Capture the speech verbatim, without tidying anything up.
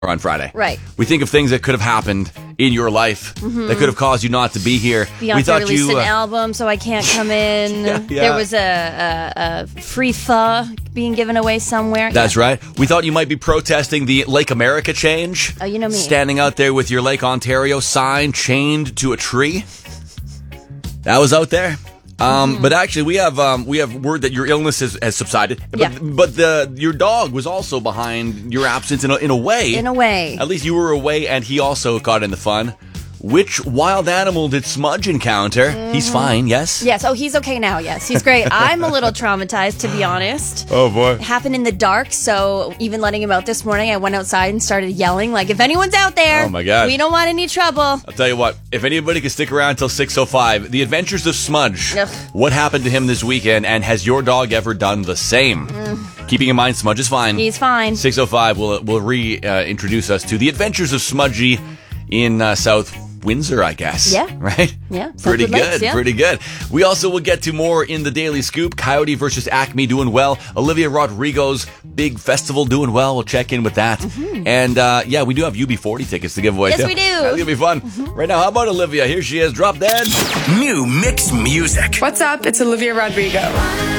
on Friday. Right. We think of things that could have happened in your life mm-hmm. that could have caused you not to be here. Beyonce we thought released you, an uh, album, so I can't come in. yeah, yeah. There was a, a, a free pho being given away somewhere. That's yeah. right. We thought you might be protesting the Lake America change. Oh, you know me. Standing out there with your Lake Ontario sign chained to a tree. That was out there. Um, mm-hmm. But actually, we have um, we have word that your illness has, has subsided. But, yeah. but the your dog was also behind your absence in a, in a way. In a way. At least you were away, and he also got in the fun. Which wild animal did Smudge encounter? Mm-hmm. He's fine, yes? Yes. Oh, he's okay now, yes. He's great. I'm a little traumatized, to be honest. Oh, boy. It happened in the dark, so even letting him out this morning, I went outside and started yelling, like, if anyone's out there, oh my God, we don't want any trouble. I'll tell you what, if anybody can stick around until six oh five, The Adventures of Smudge. Ugh. What happened to him this weekend, and has your dog ever done the same? Mm. Keeping in mind, Smudge is fine. He's fine. six oh five will will reintroduce uh, us to The Adventures of Smudgy in uh, South Windsor, I guess. Yeah. Right? Yeah. Pretty good. Lakes, yeah. Pretty good. We also will get to more in the Daily Scoop. Coyote versus Acme doing well. Olivia Rodrigo's big festival doing well. We'll check in with that. Mm-hmm. And uh, yeah, we do have U B forty tickets to give away. Yes, too. we do. That's going to be fun. Mm-hmm. Right now, how about Olivia? Here she is. Drop Dead. New mix music. What's up? It's Olivia Rodrigo.